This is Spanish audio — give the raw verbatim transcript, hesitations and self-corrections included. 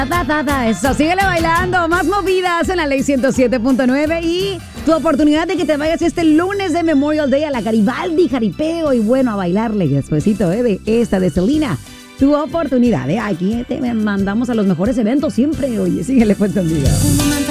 Ta, ta, ta, eso, síguele bailando, más movidas en la ley ciento siete punto nueve y tu oportunidad de que te vayas este lunes de Memorial Day a la Garibaldi, jaripeo y bueno, a bailarle despuesito eh, de esta de Selena. Tu oportunidad, ¿eh? Aquí te mandamos a los mejores eventos siempre, oye, síguele pues conmigo.